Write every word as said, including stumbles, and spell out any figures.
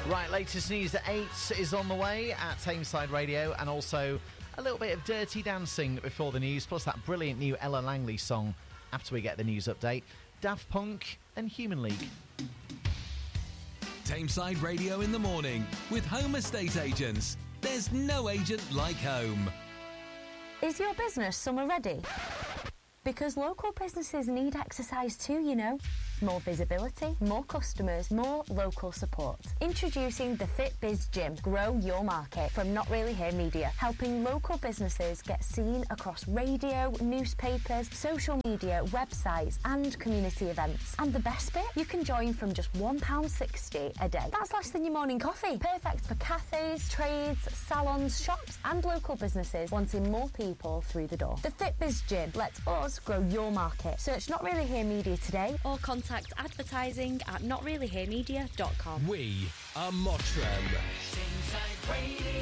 Right, latest news at eight is on the way at Tameside Radio, and also a little bit of Dirty Dancing before the news, plus that brilliant new Ella Langley song after we get the news update. Daft Punk and Human League. Tameside Radio in the morning with Home Estate Agents. There's no agent like home. Is your business summer ready? Because local businesses need exercise too, you know. More visibility, more customers, more local support. Introducing the FitBiz Gym. Grow your market from Not Really Here Media, helping local businesses get seen across radio, newspapers, social media, websites and community events. And the best bit? You can join from just one pound sixty a day. That's less than your morning coffee. Perfect for cafes, trades, salons, shops and local businesses wanting more people through the door. The FitBiz Gym lets us grow your market. Search Not Really Here Media today or contact advertising at not really here media dot com. We are Mottram. Tameside Radio.